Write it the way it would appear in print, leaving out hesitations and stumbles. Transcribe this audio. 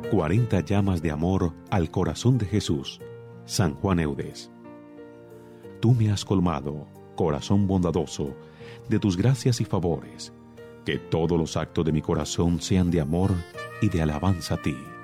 40 llamas de amor al corazón de Jesús. San Juan Eudes. Tú me has colmado, corazón bondadoso, de tus gracias y favores. Que todos los actos de mi corazón sean de amor y de alabanza a ti.